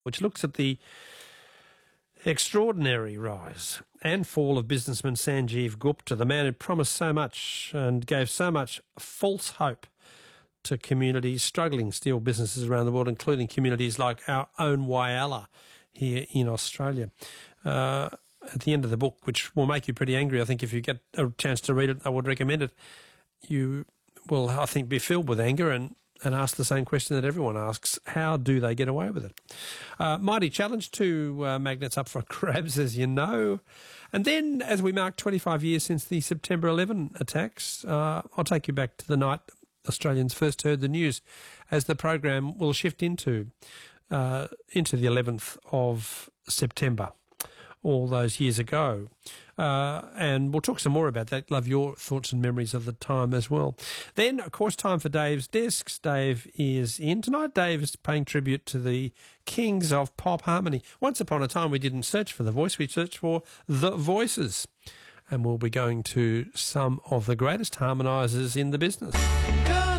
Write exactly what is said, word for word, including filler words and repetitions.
which looks at the extraordinary rise and fall of businessman Sanjeev Gupta, the man who promised so much and gave so much false hope to communities, struggling steel businesses around the world, including communities like our own Whyalla here in Australia. Uh, at the end of the book, which will make you pretty angry, I think if you get a chance to read it, I would recommend it. You will, I think, be filled with anger and and ask the same question that everyone asks: how do they get away with it? Uh, mighty challenge, two uh, magnets up for grabs, as you know. And then, as we mark twenty-five years since the September eleven attacks, uh, I'll take you back to the night Australians first heard the news, as the program will shift into uh, into the eleventh of September, all those years ago. Uh, and we'll talk some more about that. Love your thoughts and memories of the time as well. Then, of course, time for Dave's Discs. Dave is in tonight. Dave is paying tribute to the kings of pop harmony. Once upon a time, we didn't search for the voice. We searched for the voices. And we'll be going to some of the greatest harmonisers in the business. Good